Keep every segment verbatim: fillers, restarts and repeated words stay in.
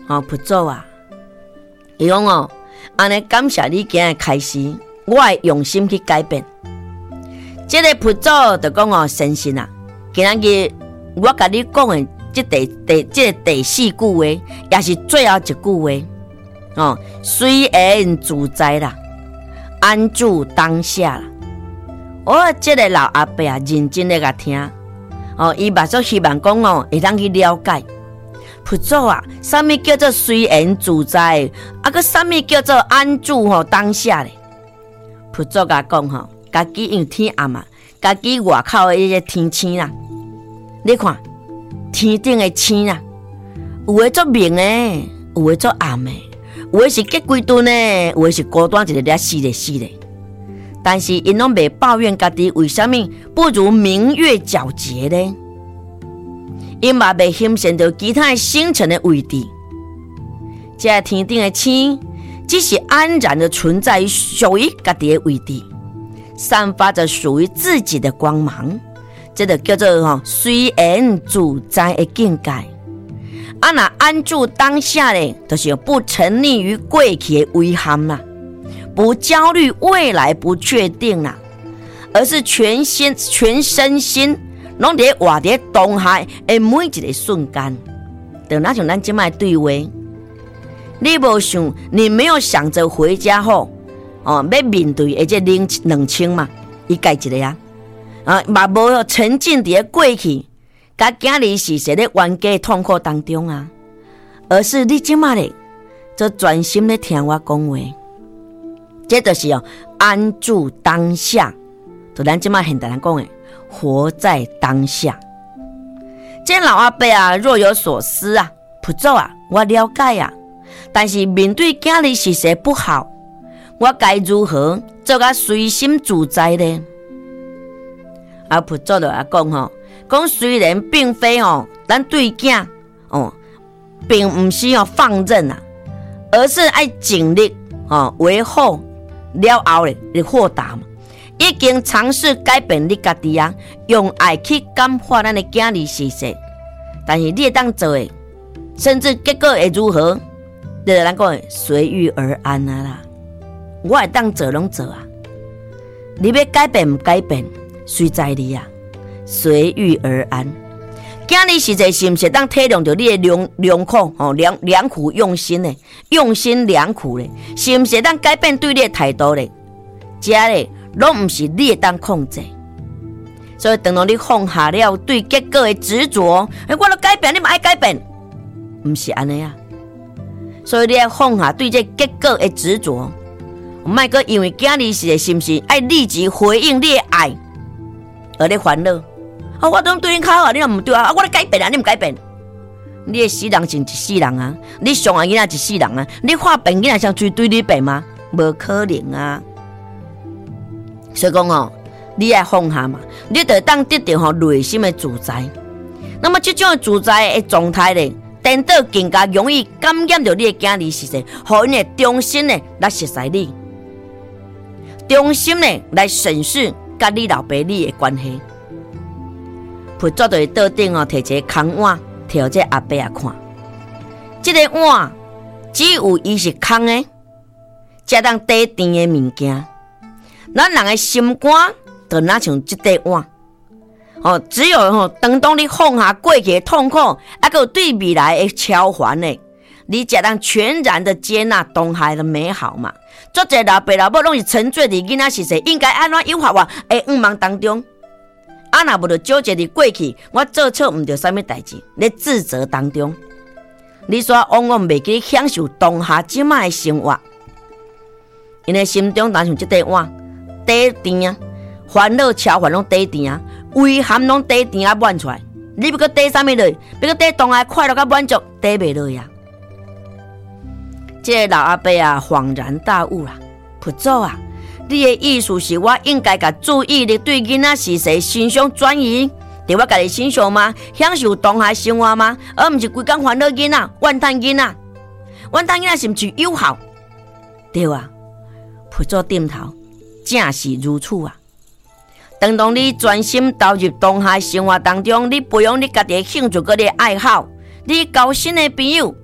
哦，佛祖啊，伊讲哦，安尼感谢你今日开始，我会用心去改变。这个佛祖就讲哦，先生啊，今日我甲你讲的这第第这第四句话，也是最后一句话哦，随缘自在啦，安住当下啦。我这个老阿伯啊，认真的甲听哦，伊嘛说希望讲哦，会当去了解。佛祖啊，什么叫做随缘自在？啊，个什么叫做安住吼当下咧？佛祖甲讲吼，家己用天暗嘛，家己外口的迄个天星啦，你看天顶的星啦，有诶做明诶，有诶做暗诶，有诶是结几吨诶，有诶是孤单一个咧死咧死咧。但是因拢袂抱怨家己为什么不如明月皎洁呢？因嘛袂欣赏到其他星辰的位置。这天顶的星，只是安然的存在于属于家己的位置，散发着属于自己的光芒，这就叫做吼随缘自在的境界。啊，那安住当下呢，就是不沉溺于过去的遗憾啦。不焦虑未来不确定啦，而是全心全身心拢伫活伫当下的每一个瞬间。就那像咱即摆对话，你无想，你没有想着回家后哦，要面对的这冷冷清嘛，伊改一个啊，啊，嘛无沉浸伫过去，甲今日是实咧冤家痛苦当中啊，而是你即摆咧，就专心咧听我讲话。这就是哦，安住当下，就咱即马现代人讲的，活在当下。这老阿伯啊，若有所思啊，佛祖啊，我了解啊，但是面对今日时势不好，我该如何做个随心自在呢？啊，佛祖就来讲吼，讲虽然并非哦，咱对囝哦，并不是哦放任啊，而是爱尽力哦维护。了后咧，你豁达嘛，已经尝试改变你家己啊，用爱去感化咱的今日时势。但是你会当做的，甚至结果会如何，你就咱讲的随遇而安啊啦。我会当做拢做啊，你要改变唔改变，随在你啊，随遇而安。今日时势是唔是当体谅到你的良良苦哦，良良苦用心的，用心良苦的，是唔是当改变对你的态度的？这咧，拢唔是你会当控制。所以等到你放下了对结果的执着，哎，我都改变，你嘛爱改变，唔是安尼啊。所以你要放下对这结果的执着，莫阁因为今日时势是唔是爱立即回应你的爱，而咧烦恼。啊！我都对你较好，你若唔对啊！啊！我咧改变啊，你唔改变，你的死人就是一世人啊！你上爱囡仔一世人啊！你化病囡仔像追对你病吗？无可能啊！所以讲哦，你要放下嘛，你就当得到吼内心的自在。那么这种自在的状态咧，颠倒更加容易感染到你的今日时势，互因的重新咧来熟悉你，重新咧来审视甲你老爸你的关系。佛祖就倒顶哦，摕一个空碗，摕这阿伯啊看。这个碗只有伊是空的，才当底甜的物件。咱人的心肝就哪像这块碗哦，只有吼、哦，当当你放下过去的痛苦，还有对未来的超凡呢，你才当全然的接纳当下的美好嘛。做者老爸老母拢是沉醉伫囡仔时势，应该安怎优化我的愿望当中。啊，若无就纠结伫过去，我做错毋着啥物代志，咧自责当中，你煞往往袂记享受当下即摆的生活。因为心中当像即块碗，底甜啊，烦恼超烦拢底甜啊，遗憾拢底甜啊满出来。你要搁底啥物落？要搁底当下快乐甲满足，底袂落呀。这个老阿伯啊，恍然大悟啦，佛祖啊！你的意思是我应该把注意力对囡仔时势身上转移，伫我家己身上吗？享受当下生活吗？而唔是规工烦恼囡仔、怨叹囡仔、怨叹囡仔是唔是有效？对啊，佛祖点头，正是如此啊。当当你专心投入当下生活当中，你培养你家己的兴趣、个你的爱好，你交新的朋友，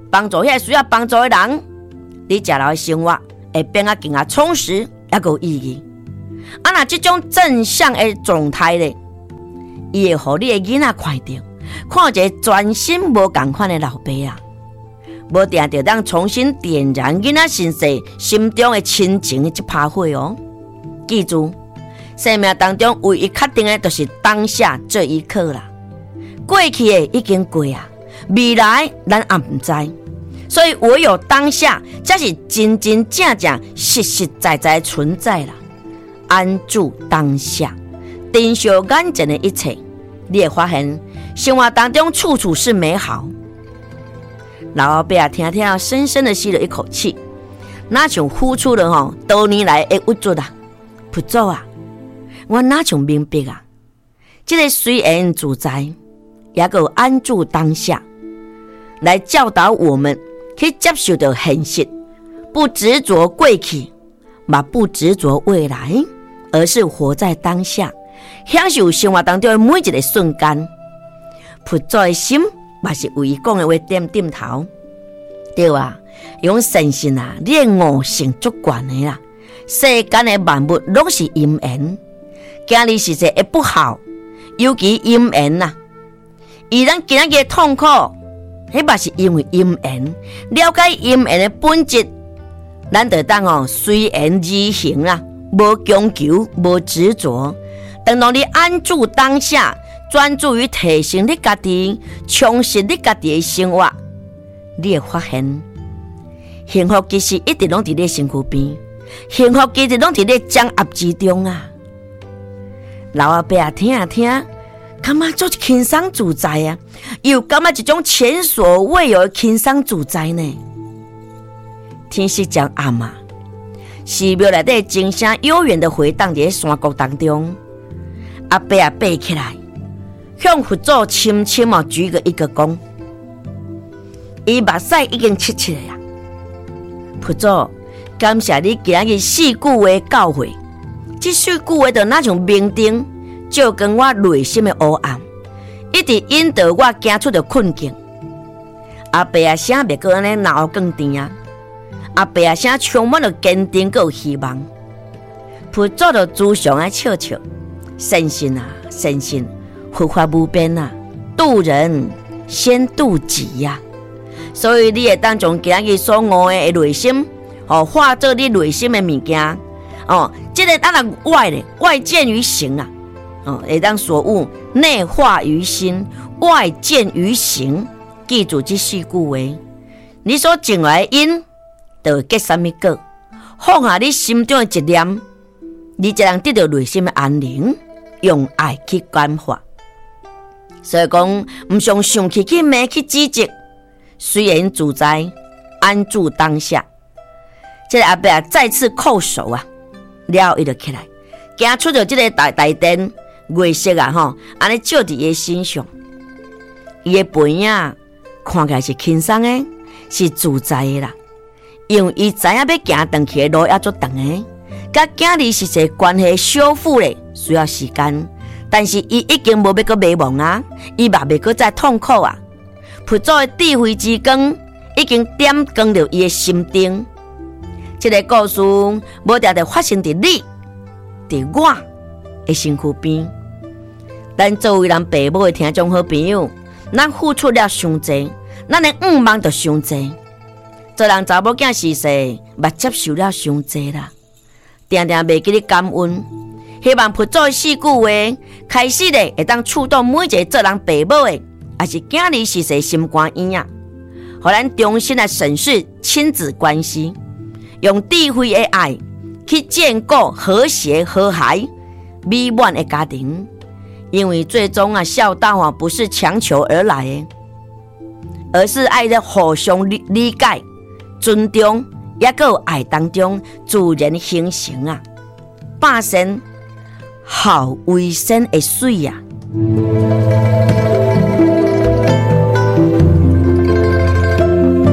帮助迄个需要帮助的人，你食落的生活会变啊更加充实，也有意义。啊，那这种正向的状态咧，伊会互你的囡仔看到，看一个全新无同款的老爸啊，无定着当重新点燃囡仔心世心中的亲情的一把火哦。记住，生命当中唯一确定的，就是当下这一刻啦。过去的已经过啊，未来咱也唔知，所以唯有当下才是真真正正实实在在的存在啦。安住当下，珍惜眼前的一切，你会发现生活当中处处是美好。老伯啊，听听，深深的吸了一口气，那像付出了吼多年来的物质啊，不走啊，我那像明白啊，这个随缘自在，也够安住当下，来教导我们去接受到现实，不执着过去，嘛不执着未来，而是活在当下，享受生活当中的每一个瞬间。佛祖的心嘛是为伊讲的话点点头，对啊，用诚信啊，你的悟性足悬的啦。世间的万物拢是因缘，今日是一个不好，尤其因缘呐。而咱今日的痛苦，迄嘛是因为因缘。了解因缘的本质，咱就当哦随缘而行啦，无强求，无执着。等到你安住当下，专注于提升你家己，充实你家己的生活，你会发现，幸福其实一直拢伫你身躯边，幸福其实拢伫你掌握之中啊！老阿伯啊，听啊听，感觉足轻松自在啊，又感觉一种前所未有的轻松自在呢。天色将暗啊，寺庙内底钟声悠远的回荡在山谷当中。阿伯啊，爬起来，向佛祖深深啊举个一个躬，伊目屎已经七七了呀。佛祖，感谢你今日四句话教诲，这四句话就那像明灯，照光我内心的黑暗，一直引导我走出的困境。阿伯啊，声别个安尼脑更甜啊！阿伯啊，声充满了坚定和希望。佛祖就自常爱笑笑。深信啊，深信，佛法无边啊，渡人先渡己呀、啊。所以你会当从今日所悟的内心，哦，化作你内心的物件，哦，这个当然外的外见于行啊，哦，会当所悟内化于心，外见于行。记住这四句话，你所种来的因，就会结什么果？放下你心中的一念，你才能得到内心的安宁。用爱去感化，所以讲，唔想想去去骂去指责，虽然自在，安住当下。这个阿伯啊，再次叩首啊，了后伊就起来，行出咗这个大大殿，月色啊吼，安尼照伫伊身上，伊的背影看起来是轻松的，是自在的啦。因为伊知影要行长去的路也足长的。甲囝儿是一个关系修复咧，需要时间，但是伊已经无要阁迷茫啊，伊嘛袂阁再痛苦啊。佛祖的智慧之光已经点光了伊的心顶。这个故事无定定发生伫你、伫我的身躯边。咱作为咱爸母的听众好朋友，咱付出了伤济，咱的愿望就伤济。做人查某囝时势，嘛接受了伤济啦。定定袂记你感恩，希望佛祖的四句话开始咧，会当触动每一个做人爸母的，也是囝儿时势心肝院啊，互咱重新来审视亲子关系，用智慧的爱去建构和谐、和谐、美满的家庭。因为最终啊，孝道啊不是强求而来的，而是爱在互相理理解、尊重。也有爱当中自然形成啊，百善好为先的水呀、啊。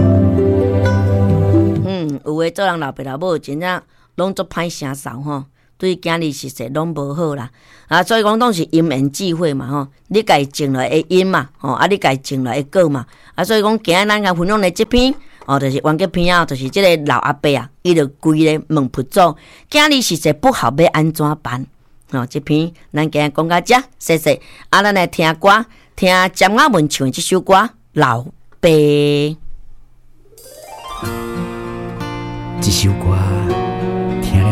嗯，有诶做人老爸老母真正拢做歹声嗽吼， 对囝儿实际拢无好啦。啊，所以讲拢是因缘际会嘛吼，你家己种落会因嘛，吼啊，你家己种落会果嘛。啊，所以讲今日咱甲分享的这篇。哦，就是完结篇啊，就是即个老阿伯啊，伊就规咧问佛祖，囝儿实际不好要安怎办？哦，这篇咱今日讲到这，谢谢。啊，咱来听歌，听江雅文唱的这首歌《老爸》。 这首歌听